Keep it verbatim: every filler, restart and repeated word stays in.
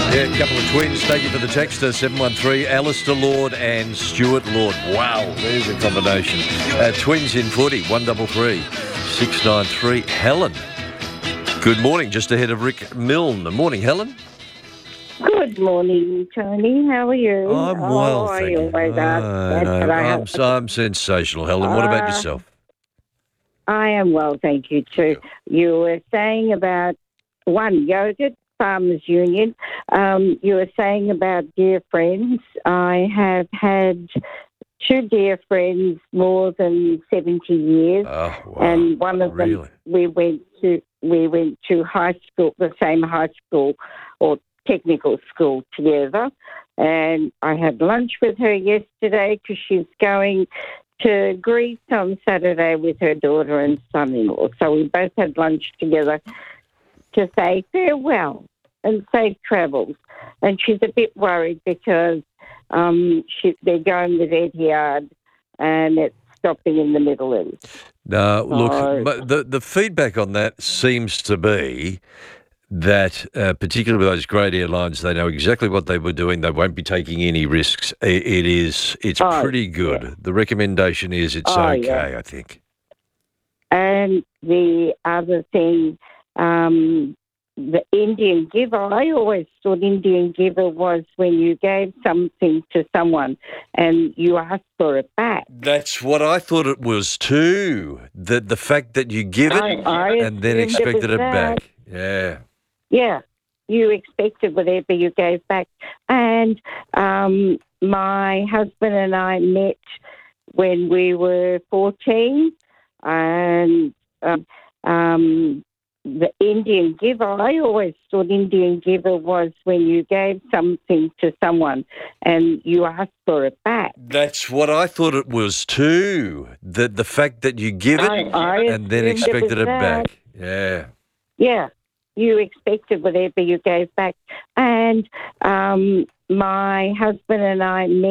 Yeah, a couple of twins. Thank you for the texter, seven one three, Alistair Lord and Stuart Lord. Wow, there's a combination. Uh, twins in footy, one double three, six nine three. Helen. Good morning, just ahead of Rick Milne. Morning, Helen. Good morning, Tony. How are you? I'm well, oh, thank you you. always ask Uh, that, no, but I I'm, have- I'm sensational, Helen. What about Uh, yourself? I am well, thank you, too. You were saying about, one, yogurt, Farmers Union. Um, you were saying about dear friends. I have had two dear friends more than seventy years. Oh, wow. And one of Really? them, we went to we went to high school, the same high school or technical school together. And I had lunch with her yesterday because she's going to Greece on Saturday with her daughter and son-in-law. So we both had lunch together to say farewell and safe travels. And she's a bit worried because um, she, they're going with Etihad and it's stopping in the Middle East. No, look, Oh. but the, the feedback on that seems to be that, uh, particularly with those great airlines, they know exactly what they were doing. They won't be taking any risks. It, it is, it's Oh, pretty good. yeah. The recommendation is it's Oh, okay, yeah. I think. And the other thing, um, the Indian giver, I always thought Indian giver was when you gave something to someone and you asked for it back. That's what I thought it was too. The, the fact that you give it I, I and then assumed expected was it that. back. Yeah. Yeah, you expected whatever you gave back. And um, my husband and I met when we were fourteen, and um, um, the Indian giver, I always thought Indian giver was when you gave something to someone and you asked for it back. That's what I thought it was too. The, the fact that you give it I, I and then assumed expected was it that. back. Yeah. Yeah, you expected whatever you gave back. And um, my husband and I met